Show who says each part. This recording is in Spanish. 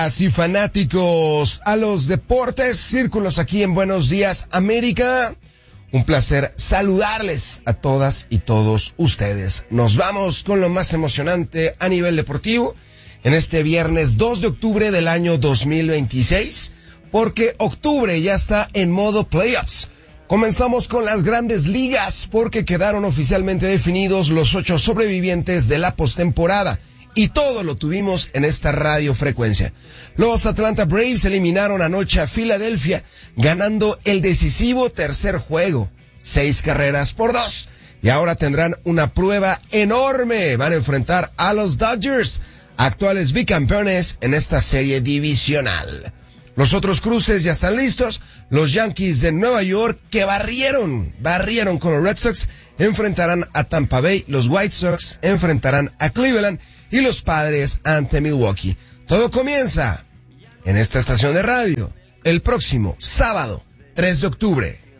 Speaker 1: Así fanáticos a los deportes, círculos aquí en Buenos Días América. Un placer saludarles a todas y todos ustedes. Nos vamos con lo más emocionante a nivel deportivo en este viernes 2 de octubre del año 2026, porque octubre ya está en modo playoffs. Comenzamos con las grandes ligas porque quedaron oficialmente definidos los 8 sobrevivientes de la postemporada. Y todo lo tuvimos en esta radiofrecuencia. Los Atlanta Braves eliminaron anoche a Filadelfia, ganando el decisivo tercer juego, 6-2. Y ahora tendrán una prueba enorme. Van a enfrentar a los Dodgers, actuales bicampeones en esta serie divisional. Los otros cruces ya están listos. Los Yankees de Nueva York, que barrieron con los Red Sox, enfrentarán a Tampa Bay. Los White Sox enfrentarán a Cleveland. Y los Padres ante Milwaukee. Todo comienza en esta estación de radio el próximo sábado, 3 de octubre.